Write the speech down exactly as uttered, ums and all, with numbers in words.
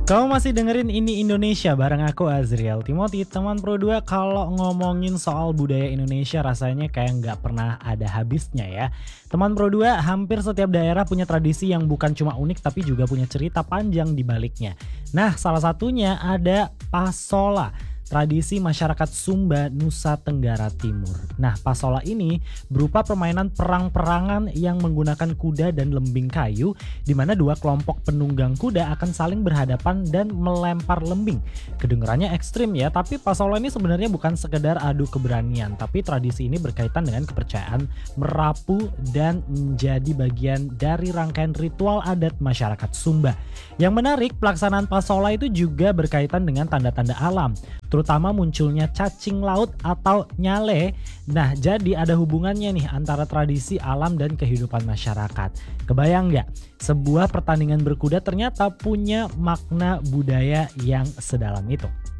Kamu masih dengerin Ini Indonesia bareng aku Azriel Timothy. Teman Pro dua, kalau ngomongin soal budaya Indonesia rasanya kayak nggak pernah ada habisnya ya. Teman Pro dua, hampir setiap daerah punya tradisi yang bukan cuma unik tapi juga punya cerita panjang di baliknya. Nah, salah satunya ada Pasola, tradisi masyarakat Sumba, Nusa Tenggara Timur. Nah, pasola ini berupa permainan perang-perangan yang menggunakan kuda dan lembing kayu, di mana dua kelompok penunggang kuda akan saling berhadapan dan melempar lembing. Kedengarannya ekstrim ya, tapi pasola ini sebenarnya bukan sekedar adu keberanian, tapi tradisi ini berkaitan dengan kepercayaan Merapu dan menjadi bagian dari rangkaian ritual adat masyarakat Sumba. Yang menarik, pelaksanaan pasola itu juga berkaitan dengan tanda-tanda alam, terutama munculnya cacing laut atau nyale. Nah, jadi ada hubungannya nih antara tradisi alam dan kehidupan masyarakat. Kebayang nggak? Sebuah pertandingan berkuda ternyata punya makna budaya yang sedalam itu.